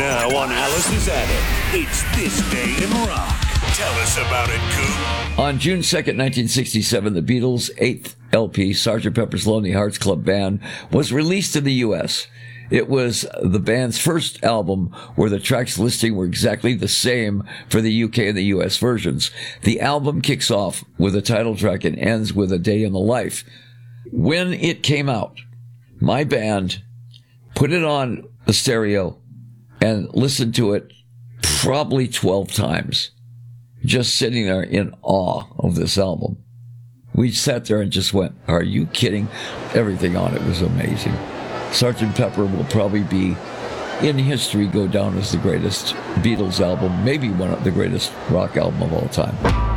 Now on Alice's Attic, it's This Day in Rock. Tell us about it, Coop. On June 2nd, 1967, the Beatles' eighth LP, Sgt. Pepper's Lonely Hearts Club Band, was released in the U.S. It was the band's first album where the tracks listing were exactly the same for the UK and the US versions. The album kicks off with a title track and ends with A Day in the Life. When it came out, my band put it on the stereo and listened to it probably 12 times, just sitting there in awe of this album. We sat there and just went, are you kidding? Everything on it was amazing. Sgt. Pepper will probably be, in history, go down as the greatest Beatles album, maybe one of the greatest rock album of all time.